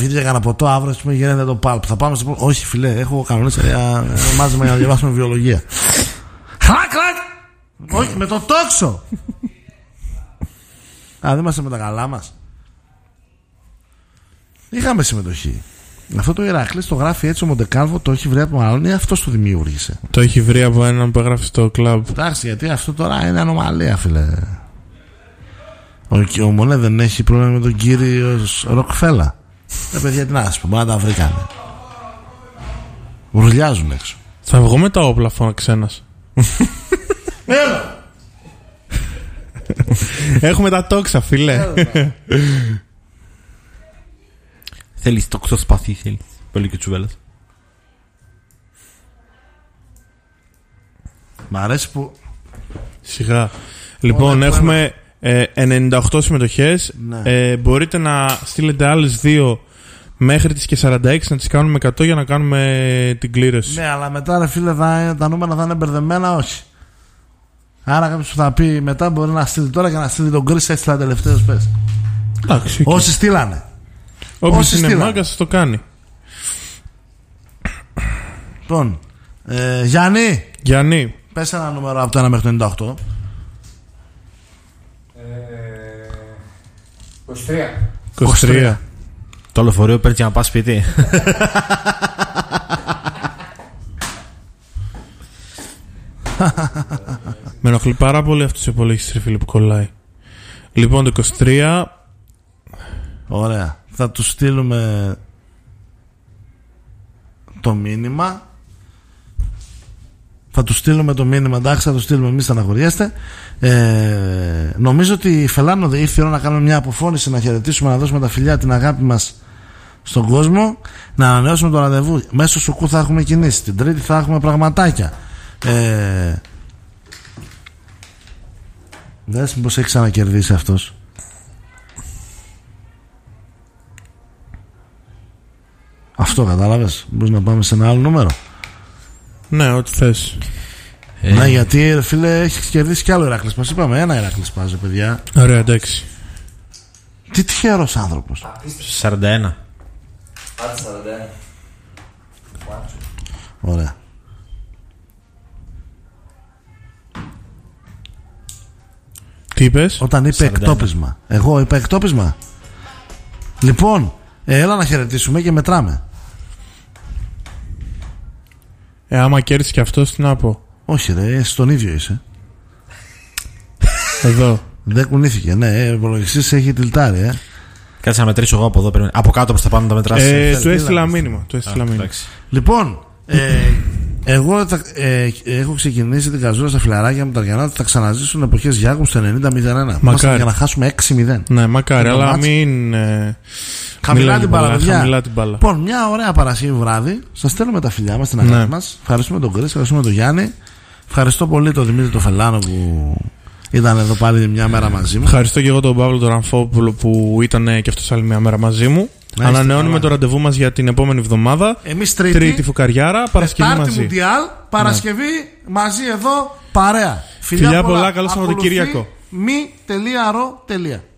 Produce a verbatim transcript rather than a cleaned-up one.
για κανένα ποτό αύριο, ας πούμε, γίνεται το πάλπ. Θα πάμε στο. Όχι, φιλέ, έχω κανονίσει για μάζεμα για να διαβάσουμε βιολογία. Χλακ, χλακ! Όχι, με το τόξο! Α, δεν είμαστε με τα καλά μας. Είχαμε συμμετοχή. Αυτό το Ηράκλης το γράφει έτσι ο Μοντεκάλβο, το έχει βρει από μάλλον ή αυτός το δημιούργησε. Το έχει βρει από έναν που έγραφε στο κλαμπ. Εντάξει, γιατί αυτό τώρα είναι ανομαλία, φίλε. Ο, ο Μονέ δεν έχει πρόβλημα με τον κύριο Ροκφέλα. Τα παιδιά τι να σου πω, μπορεί να τα βρήκανε. Βουρλιάζουν έξω. Θα βγω με τα όπλα, φώναξε ένας. Έλα! Έχουμε τα τόξα, φίλε. Θέλεις τόξο σπαθί, θέλεις. Πολύ και τσουβέλας. Μ' αρέσει που. Σιγά. Λοιπόν, Ωραία, έχουμε ε, ενενήντα οκτώ συμμετοχές. Ναι. ε, Μπορείτε να στείλετε άλλες δύο μέχρι τις και σαράντα έξι, να τις κάνουμε εκατό για να κάνουμε την κλήρωση. Ναι, αλλά μετά, ρε φίλε, θα, τα νούμερα θα είναι μπερδεμένα, όχι. Άρα κάποιος που θα πει μετά μπορεί να στείλει τώρα και να στείλει τον Chris έτσι τα τελευταία πες. Εντάξει, okay. Όσοι στείλανε. Όποιος είναι μάγκας θα το κάνει. Λοιπόν, ε, Γιάννη. Γιάννη. Πες ένα νούμερο από το ένα μέχρι το ενενήντα οκτώ. είκοσι τρία. είκοσι τρία. Το λεωφορείο παίρνει να πας σπίτι. Με ενοχλεί πάρα πολύ αυτός ο υπολογιστής, ρε φίλε, που κολλάει. Λοιπόν, το είκοσι τρία. Ωραία. Θα του στείλουμε το μήνυμα. Θα του στείλουμε το μήνυμα, εντάξει, θα το στείλουμε, μη στεναχωριέστε. Ε, νομίζω ότι η Φελάνο ήρθε η ώρα να κάνουμε μια αποφώνηση, να χαιρετήσουμε, να δώσουμε τα φιλιά, την αγάπη μας στον κόσμο, να ανανεώσουμε το ραντεβού. Μέσω Σουκού θα έχουμε κινήσει. Την Τρίτη θα έχουμε πραγματάκια. Ε, δες μήπως έχει ξανακερδίσει αυτός. Αυτό κατάλαβες. Μπορείς να πάμε σε ένα άλλο νούμερο. Ναι, ό,τι θες. ε. Ναι, γιατί ρε φίλε έχεις κερδίσει κι άλλο Ηράκλης. Μας είπαμε ένα Ηράκλης πάζε, παιδιά. Ωραία, εντάξει. Τι τυχερός άνθρωπος. σαράντα ένα. Άντε σαράντα ένα. Ωραία. Τι είπες? Όταν είπε σαράντα ένα. εκτόπισμα. Εγώ είπα εκτόπισμα. Λοιπόν, ε, έλα να χαιρετήσουμε και μετράμε. Ε, άμα κέρδισε και αυτός, τι να πω. Όχι ρε, στον ίδιο είσαι. Εδώ. Δεν κουνήθηκε, ναι, ο υπολογιστής έχει τιλτάρει, ε. Κάτσε να μετρήσω εγώ από εδώ. Πρέπει... Από κάτω προς τα πάνω να τα μετράσεις. Ε, του έστειλα μήνυμα. Του έστειλα μήνυμα. Λοιπόν, ε, εγώ θα, ε, έχω ξεκινήσει την καζούρα στα φιλαράκια μου τα Αργιανά. Θα ξαναζήσουν εποχές Γιάκου στο ενενήντα μηδέν ένα. Μακάρι. Για να χάσουμε έξι μηδέν. Ναι, μακάρι, αλλά μάτς. μην. Ε, Χαμηλά την μπάλα, παιδιά. Χαμηλά την μπάλα. Λοιπόν, μια ωραία Παρασκευή βράδυ. Σας στέλνουμε τα φιλιά μας, την αγάπη Ναι. μας. Ευχαριστούμε τον Κρις, ευχαριστούμε τον Γιάννη. Ευχαριστώ πολύ τον Δημήτρη τον Φελάνο που ήταν εδώ πάλι μια μέρα μαζί μου. Ευχαριστώ και εγώ τον Παύλο τον Ραμφόπουλο που ήταν και αυτός άλλη μια μέρα μαζί μου. Να Ανανεώνουμε καλά. το ραντεβού μας για την επόμενη εβδομάδα. Εμείς Τρίτη, Τρίτη Φουκαριάρα, Παρασκευή Τετάρτη μαζί. Μουντιάλ, Παρασκευή ναι. μαζί εδώ, παρέα. Φιλιά πολλά, καλό Σαββατοκύριακο. Μη τελεία ρο τελεία.